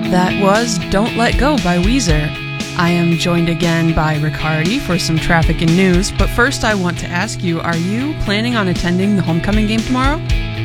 That was Don't Let Go by Weezer. I am joined again by Riccardi for some traffic and news, but first I want to ask you, are you planning on attending the homecoming game tomorrow?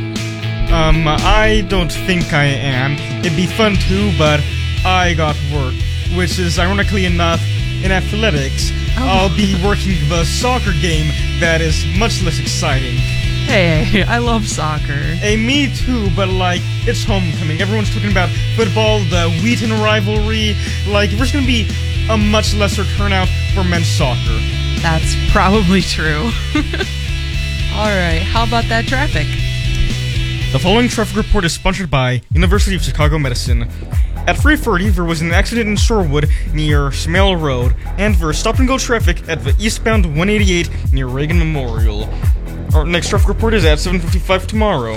I don't think I am. It'd be fun too, but I got work, which is, ironically enough, in athletics. I'll be working the soccer game that is much less exciting. Hey, I love soccer. Hey, me too, but it's homecoming. Everyone's talking about football, the Wheaton rivalry. There's gonna be a much lesser turnout for men's soccer. That's probably true. Alright, how about that traffic? The following traffic report is sponsored by University of Chicago Medicine. At 3:30, there was an accident in Shorewood near Smale Road, and there is stop-and-go traffic at the eastbound 188 near Reagan Memorial. Our next traffic report is at 7:55 tomorrow.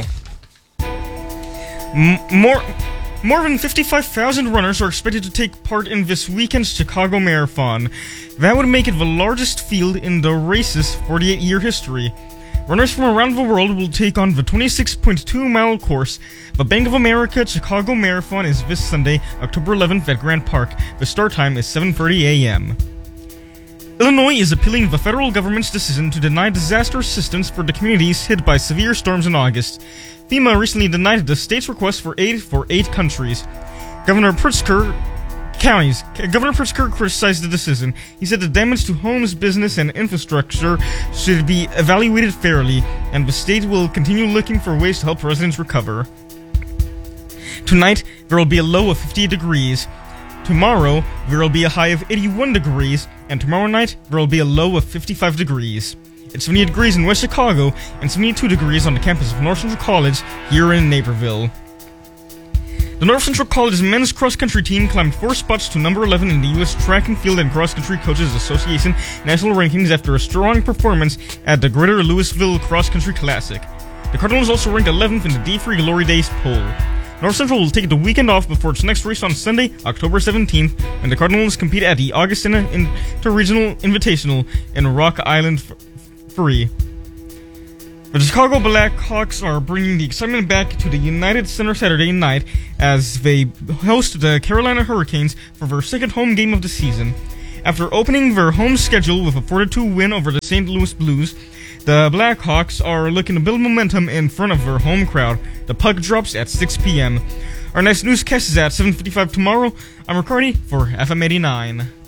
More than 55,000 runners are expected to take part in this weekend's Chicago Marathon. That would make it the largest field in the race's 48-year history. Runners from around the world will take on the 26.2-mile course. The Bank of America Chicago Marathon is this Sunday, October 11th at Grant Park. The start time is 7:30 a.m. Illinois is appealing the federal government's decision to deny disaster assistance for the communities hit by severe storms in August. FEMA recently denied the state's request for aid for 8 countries. Governor Pritzker criticized the decision. He said the damage to homes, business, and infrastructure should be evaluated fairly, and the state will continue looking for ways to help residents recover. Tonight, there will be a low of 58 degrees. Tomorrow, there will be a high of 81 degrees, and tomorrow night, there will be a low of 55 degrees. It's 78 degrees in West Chicago, and 72 degrees on the campus of North Central College here in Naperville. The North Central College men's cross-country team climbed 4 spots to number 11 in the U.S. Track and Field and Cross-Country Coaches Association national rankings after a strong performance at the Greater Louisville Cross-Country Classic. The Cardinals also ranked 11th in the D3 Glory Days poll. North Central will take the weekend off before its next race on Sunday, October 17th, when the Cardinals compete at the Augustana Interregional Invitational in Rock Island Free. The Chicago Blackhawks are bringing the excitement back to the United Center Saturday night as they host the Carolina Hurricanes for their second home game of the season. After opening their home schedule with a 4-2 win over the St. Louis Blues, the Blackhawks are looking to build momentum in front of their home crowd. The puck drops at 6 p.m. Our next newscast is at 7:55 tomorrow. I'm Riccardi for FM 89.